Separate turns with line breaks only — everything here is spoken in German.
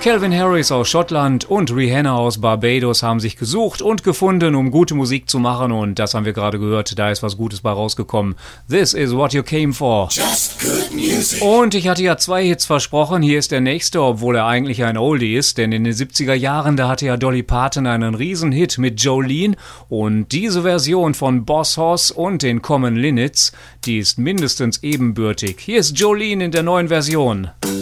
Calvin Harris aus Schottland und Rihanna aus Barbados haben sich gesucht und gefunden, um gute Musik zu machen, und das haben wir gerade gehört, da ist was Gutes bei rausgekommen. This is what you came for.
Just good music.
Und ich hatte ja 2 Hits versprochen, hier ist der nächste, obwohl er eigentlich ein Oldie ist, denn in den 70er Jahren, da hatte ja Dolly Parton einen Riesenhit mit Jolene, und diese Version von Boss Hoss und den Common Linnets, die ist mindestens ebenbürtig. Hier ist Jolene in der neuen Version.